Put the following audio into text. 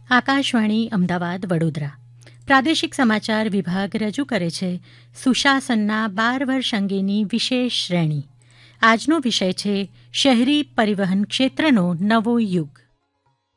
આકાશવાણી અમદાવાદ વડોદરા પ્રાદેશિક સમાચાર વિભાગ રજૂ કરે છે સુશાસનના 12 વર્ષ અંગેની વિશેષ શ્રેણી. આજનો વિષય છે શહેરી પરિવહન ક્ષેત્રનો નવો યુગ.